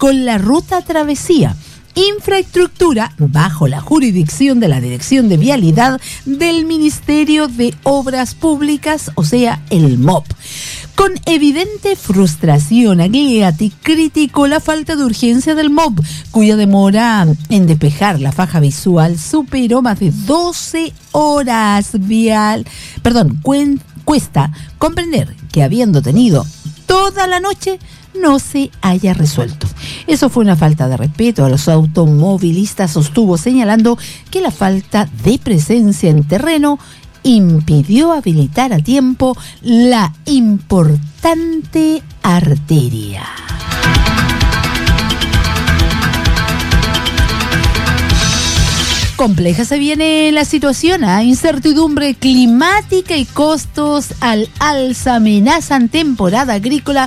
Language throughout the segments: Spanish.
con la ruta Travesía, infraestructura bajo la jurisdicción de la Dirección de Vialidad del Ministerio de Obras Públicas, o sea, el MOP. Con evidente frustración, Agliati criticó la falta de urgencia del MOP, cuya demora en despejar la faja visual superó más de 12 horas cuesta comprender que habiendo tenido toda la noche no se haya resuelto. Eso fue una falta de respeto a los automovilistas, sostuvo, señalando que la falta de presencia en terreno impidió habilitar a tiempo la importante arteria. Compleja se viene la situación, incertidumbre climática y costos al alza amenazan temporada agrícola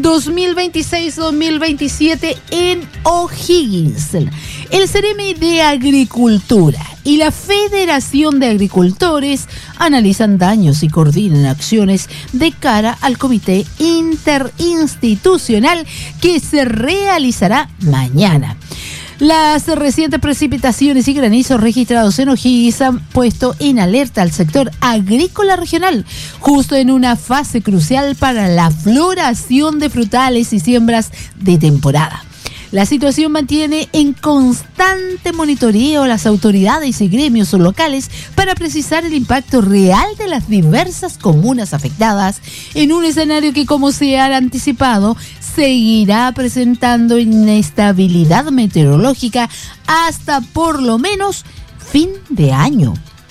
2026-2027 en O'Higgins. El Ceremi de Agricultura y la Federación de Agricultores analizan daños y coordinan acciones de cara al comité interinstitucional que se realizará mañana. Las recientes precipitaciones y granizos registrados en O'Higgins han puesto en alerta al sector agrícola regional, justo en una fase crucial para la floración de frutales y siembras de temporada. La situación mantiene en constante monitoreo a las autoridades y gremios locales para precisar el impacto real de las diversas comunas afectadas en un escenario que, como se ha anticipado, seguirá presentando inestabilidad meteorológica hasta por lo menos fin de año.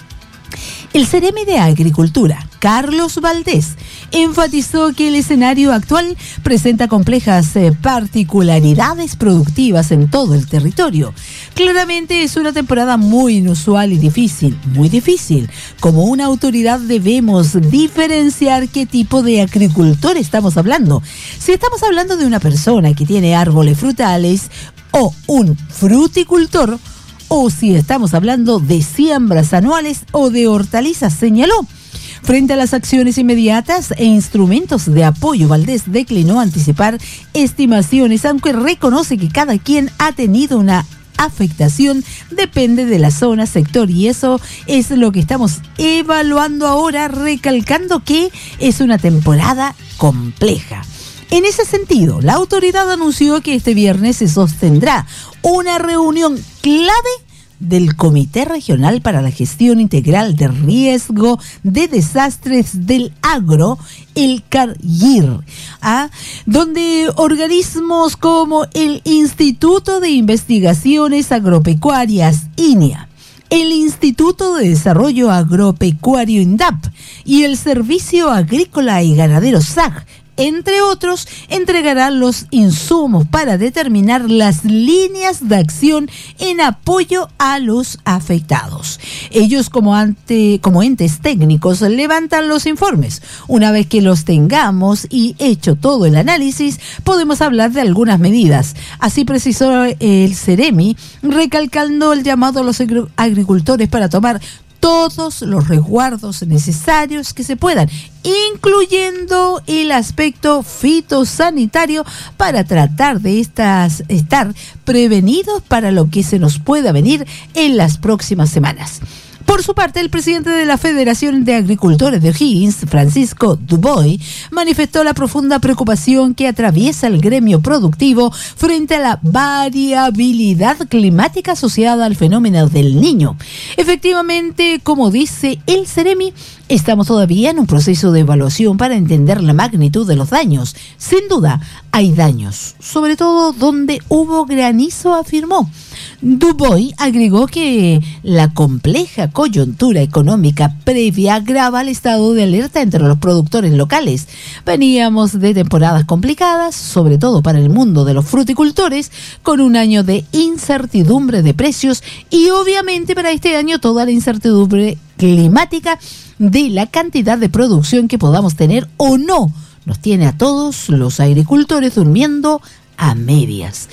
El Ceremi de Agricultura, Carlos Valdés, enfatizó que el escenario actual presenta complejas particularidades productivas en todo el territorio. Claramente es una temporada muy inusual y difícil, muy difícil. Como una autoridad debemos diferenciar qué tipo de agricultor estamos hablando. Si estamos hablando de una persona que tiene árboles frutales o un fruticultor, o si estamos hablando de siembras anuales o de hortalizas, señaló. Frente a las acciones inmediatas e instrumentos de apoyo, Valdés declinó anticipar estimaciones, aunque reconoce que cada quien ha tenido una afectación, depende de la zona, sector, y eso es lo que estamos evaluando ahora, recalcando que es una temporada compleja. En ese sentido, la autoridad anunció que este viernes se sostendrá una reunión clave del Comité Regional para la Gestión Integral de Riesgo de Desastres del Agro, el CARGIR, donde organismos como el Instituto de Investigaciones Agropecuarias, INEA, el Instituto de Desarrollo Agropecuario, INDAP, y el Servicio Agrícola y Ganadero, SAG, entre otros, entregarán los insumos para determinar las líneas de acción en apoyo a los afectados. Ellos, como entes técnicos, levantan los informes. Una vez que los tengamos y hecho todo el análisis, podemos hablar de algunas medidas. Así precisó el Ceremi, recalcando el llamado a los agricultores para tomar todos los resguardos necesarios que se puedan, incluyendo el aspecto fitosanitario, para tratar de estar prevenidos para lo que se nos pueda venir en las próximas semanas. Por su parte, el presidente de la Federación de Agricultores de O'Higgins, Francisco Dubois, manifestó la profunda preocupación que atraviesa el gremio productivo frente a la variabilidad climática asociada al fenómeno del Niño. Efectivamente, como dice el Ceremi, estamos todavía en un proceso de evaluación para entender la magnitud de los daños. Sin duda, hay daños, sobre todo donde hubo granizo, afirmó. Dubois agregó que la compleja coyuntura económica previa agrava el estado de alerta entre los productores locales. Veníamos de temporadas complicadas, sobre todo para el mundo de los fruticultores, con un año de incertidumbre de precios y obviamente para este año toda la incertidumbre climática de la cantidad de producción que podamos tener o no. Nos tiene a todos los agricultores durmiendo a medias.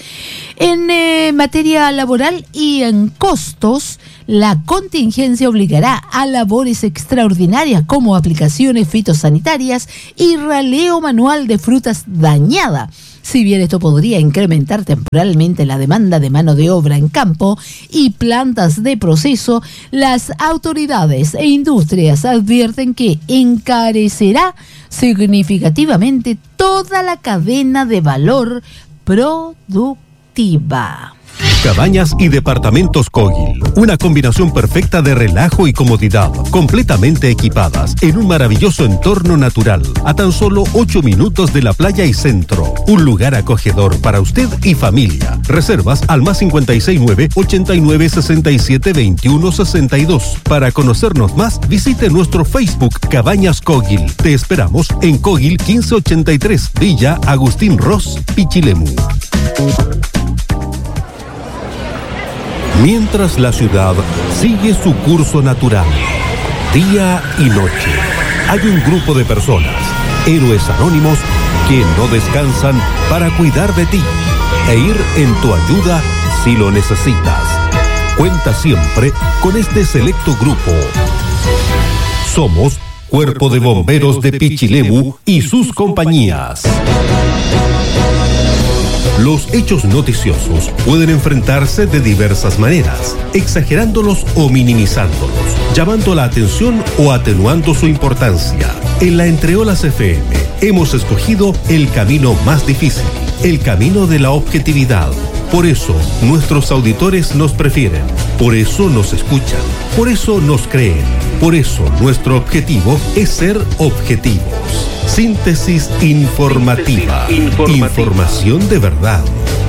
En materia laboral y en costos, la contingencia obligará a labores extraordinarias como aplicaciones fitosanitarias y raleo manual de frutas dañada. Si bien esto podría incrementar temporalmente la demanda de mano de obra en campo y plantas de proceso, las autoridades e industrias advierten que encarecerá significativamente toda la cadena de valor productiva. Cabañas y departamentos Kogil, una combinación perfecta de relajo y comodidad, completamente equipadas en un maravilloso entorno natural, a tan solo 8 minutos de la playa y centro. Un lugar acogedor para usted y familia. Reservas al +569 89 67 21 62. Para conocernos más, visite nuestro Facebook Cabañas Kogil. Te esperamos en Kogil 1583, Villa Agustín Ross, Pichilemu. Mientras la ciudad sigue su curso natural, día y noche, hay un grupo de personas, héroes anónimos, que no descansan para cuidar de ti e ir en tu ayuda si lo necesitas. Cuenta siempre con este selecto grupo. Somos Cuerpo de Bomberos de Pichilemu y sus compañías. Los hechos noticiosos pueden enfrentarse de diversas maneras, exagerándolos o minimizándolos, llamando la atención o atenuando su importancia. En la Entreolas FM hemos escogido el camino más difícil, el camino de la objetividad. Por eso nuestros auditores nos prefieren, por eso nos escuchan, por eso nos creen, por eso nuestro objetivo es ser objetivos. Síntesis informativa. Información de verdad.